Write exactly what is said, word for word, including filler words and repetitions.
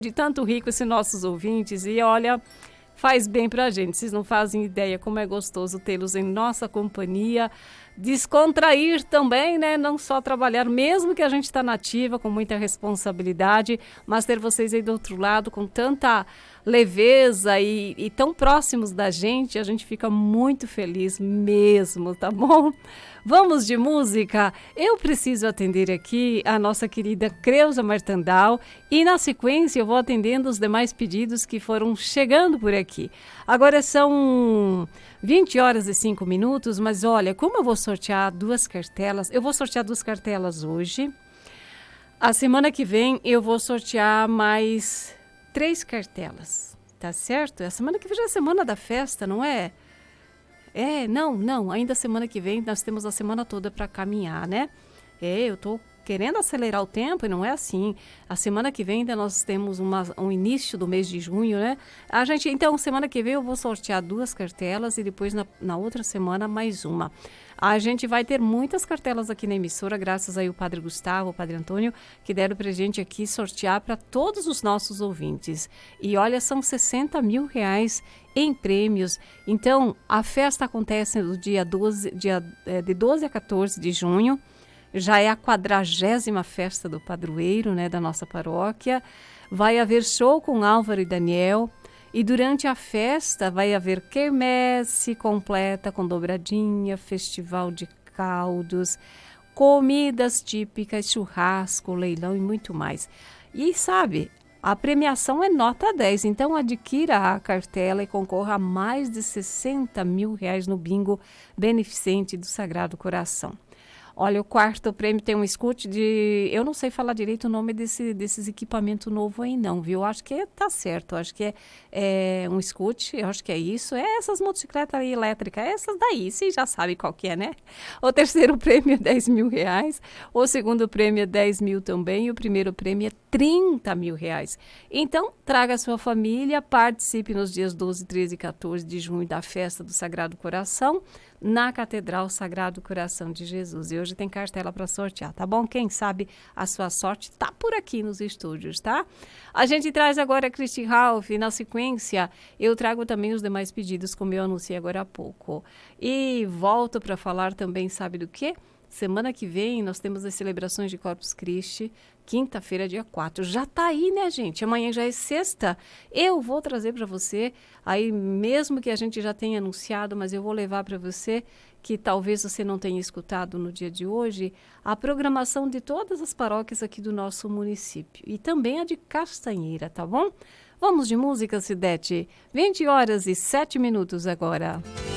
de tanto rico esses nossos ouvintes e olha, faz bem pra gente. Vocês não fazem ideia como é gostoso tê-los em nossa companhia, descontrair também, né? Não só trabalhar, mesmo que a gente está nativa com muita responsabilidade, mas ter vocês aí do outro lado com tanta leveza e, e tão próximos da gente, a gente fica muito feliz mesmo, tá bom? Vamos de música? Eu preciso atender aqui a nossa querida Creuza Martandal e na sequência eu vou atendendo os demais pedidos que foram chegando por aqui. Agora são vinte horas e cinco minutos, mas olha, como eu vou sortear duas cartelas, eu vou sortear duas cartelas hoje. A semana que vem eu vou sortear mais três cartelas, tá certo? A semana que vem já é a semana da festa, não é? É, não, não, ainda semana que vem nós temos a semana toda para caminhar, né? É, eu tô querendo acelerar o tempo e não é assim. A semana que vem ainda nós temos uma, um início do mês de junho, né? A gente, então, semana que vem eu vou sortear duas cartelas e depois na, na outra semana mais uma. A gente vai ter muitas cartelas aqui na emissora, graças aí ao Padre Gustavo, ao Padre Antônio, que deram pra gente aqui sortear para todos os nossos ouvintes. E olha, são sessenta mil reais em prêmios. Então, a festa acontece no dia doze, dia, é, de doze a quatorze de junho. Já é a quadragésima festa do padroeiro, né, da nossa paróquia. Vai haver show com Álvaro e Daniel. E durante a festa vai haver quermesse completa com dobradinha, festival de caldos, comidas típicas, churrasco, leilão e muito mais. E sabe, a premiação é nota dez, então adquira a cartela e concorra a mais de sessenta mil reais no bingo beneficente do Sagrado Coração. Olha, o quarto prêmio tem um escute de... Eu não sei falar direito o nome desse, desses equipamentos novos aí não, viu? Acho que tá certo, acho que é, é um escute, eu acho que é isso. É essas motocicletas aí elétricas, essas daí, você já sabe qual que é, né? O terceiro prêmio é dez mil reais, o segundo prêmio é dez mil também e o primeiro prêmio é trinta mil reais. Então, traga a sua família, participe nos dias doze, treze e quatorze de junho da festa do Sagrado Coração, na Catedral Sagrado Coração de Jesus. E hoje tem cartela para sortear, tá bom? Quem sabe a sua sorte tá por aqui nos estúdios, tá? A gente traz agora a Christy Ralph e na sequência eu trago também os demais pedidos, como eu anunciei agora há pouco. E volto para falar também, sabe do quê? Semana que vem nós temos as celebrações de Corpus Christi, quinta-feira, dia quatro. Já tá aí, né, gente? Amanhã já é sexta. Eu vou trazer para você, aí mesmo que a gente já tenha anunciado, mas eu vou levar para você, que talvez você não tenha escutado no dia de hoje, a programação de todas as paróquias aqui do nosso município. E também a de Castanheira, tá bom? Vamos de música, Cidete. vinte horas e sete minutos agora.